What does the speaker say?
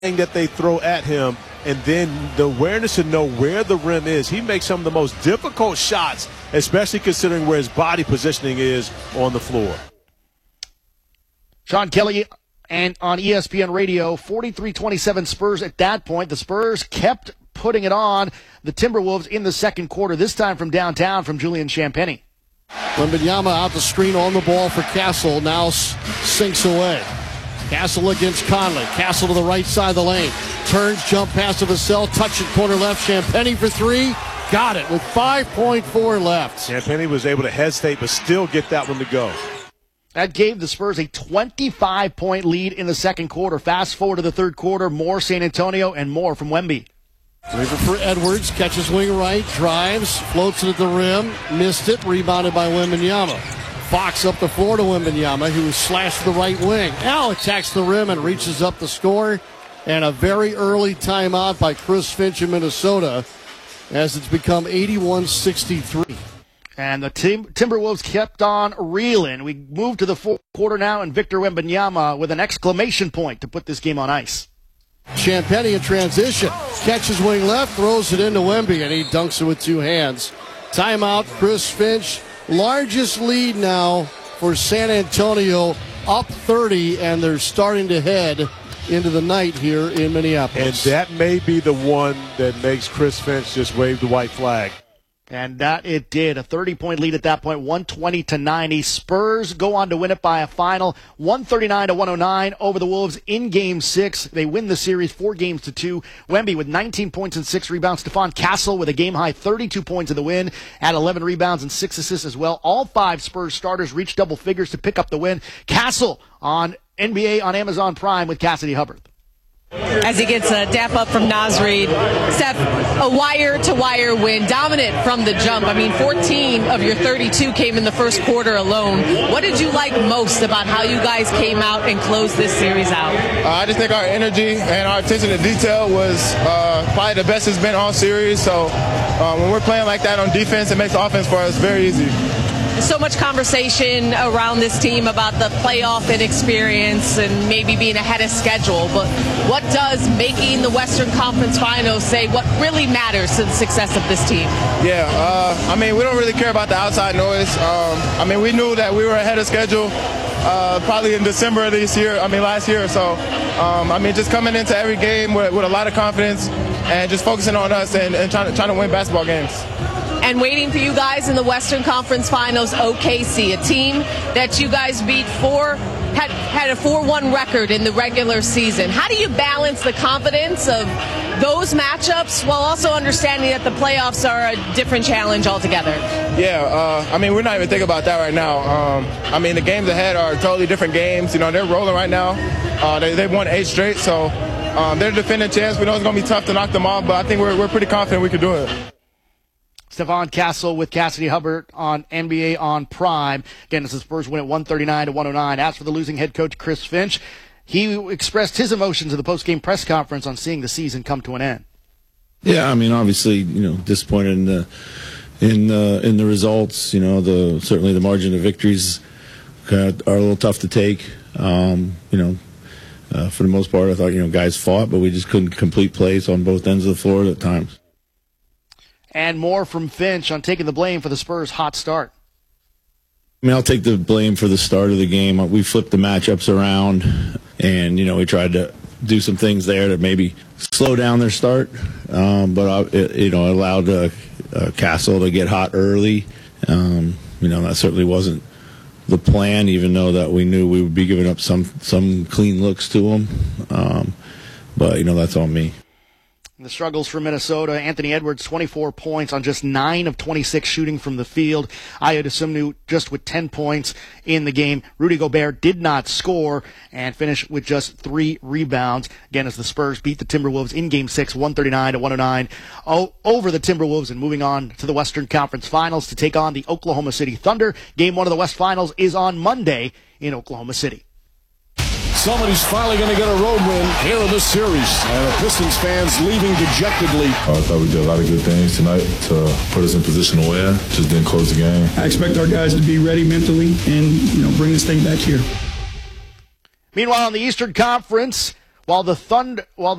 that they throw at him, and then the awareness to know where the rim is. He makes some of the most difficult shots, especially considering where his body positioning is on the floor. Sean Kelly and on ESPN Radio, 43-27 Spurs at that point. The Spurs kept putting it on the Timberwolves in the second quarter, this time from downtown from Julian Champagnie. Wembanyama out the screen on the ball for Castle, now sinks away. Castle against Conley. Castle to the right side of the lane. Turns, jump pass to Vassell, touch it corner left. Champagnie for three. Got it with 5.4 left. Champagnie was able to hesitate but still get that one to go. That gave the Spurs a 25-point lead in the second quarter. Fast forward to the third quarter, more San Antonio and more from Wemby. River for Edwards, catches wing right, drives, floats it at the rim, missed it, rebounded by Wembanyama. Fox up the floor to Wembanyama, who was slashed to the right wing. Now attacks the rim and reaches up the score. And a very early timeout by Chris Finch in Minnesota as it's become 81-63. And the Timberwolves kept on reeling. We move to the fourth quarter now, and Victor Wembanyama with an exclamation point to put this game on ice. Champagnie in transition. Catches wing left, throws it into Wemby, and he dunks it with two hands. Timeout, Chris Finch. Largest lead now for San Antonio, up 30, and they're starting to head into the night here in Minneapolis. And that may be the one that makes Chris Finch just wave the white flag. And that it did. A 30-point lead at that point, 120-90. Spurs go on to win it by a final 139-109 over the Wolves in Game 6. They win the series 4-2. Wemby with 19 points and 6 rebounds. Stephon Castle with a game-high 32 points in the win, at 11 rebounds and 6 assists as well. All 5 Spurs starters reached double figures to pick up the win. Castle on NBA on Amazon Prime with Cassidy Hubbard. As he gets a dap up from Naz Reid. Steph, a wire-to-wire win, dominant from the jump. I mean, 14 of your 32 came in the first quarter alone. What did you like most about how you guys came out and closed this series out? I just think our energy and our attention to detail was probably the best it's been all series. So when we're playing like that on defense, it makes the offense for us very easy. So much conversation around this team about the playoff inexperience and maybe being ahead of schedule, but what does making the Western Conference Finals say what really matters to the success of this team? Yeah, I mean, we don't really care about the outside noise. I mean, we knew that we were ahead of schedule probably in December of last year. So, I mean, just coming into every game with a lot of confidence and just focusing on us and trying to win basketball games. And waiting for you guys in the Western Conference Finals, OKC, a team that you guys beat had a 4-1 record in the regular season. How do you balance the confidence of those matchups while also understanding that the playoffs are a different challenge altogether? Yeah, I mean, we're not even thinking about that right now. I mean, the games ahead are totally different games. You know, they're rolling right now. They've won 8 straight, so they're defending champs. We know it's going to be tough to knock them off, but I think we're pretty confident we can do it. Stephon Castle with Cassidy Hubbard on NBA on Prime. Again, as the Spurs win at 139-109. As for the losing head coach, Chris Finch, he expressed his emotions at the post-game press conference on seeing the season come to an end. Yeah, I mean, obviously, you know, disappointed in the results. You know, certainly the margin of victories are a little tough to take. You know, for the most part, I thought, you know, guys fought, but we just couldn't complete plays on both ends of the floor at times. And more from Finch on taking the blame for the Spurs' hot start. I mean, I'll take the blame for the start of the game. We flipped the matchups around, and, you know, we tried to do some things there to maybe slow down their start. But, it allowed Castle to get hot early. You know, that certainly wasn't the plan, even though that we knew we would be giving up some clean looks to them. But, you know, that's on me. The struggles for Minnesota. Anthony Edwards, 24 points on just 9 of 26 shooting from the field. Ayo Dosunmu just with 10 points in the game. Rudy Gobert did not score and finished with just 3 rebounds. Again, as the Spurs beat the Timberwolves in Game 6, 139-109 over the Timberwolves, and moving on to the Western Conference Finals to take on the Oklahoma City Thunder. Game 1 of the West Finals is on Monday in Oklahoma City. Somebody's finally going to get a road win here in this series. And the Pistons fans leaving dejectedly. I thought we did a lot of good things tonight to put us in position to win. Just didn't close the game. I expect our guys to be ready mentally and, bring this thing back here. Meanwhile, in the Eastern Conference, While the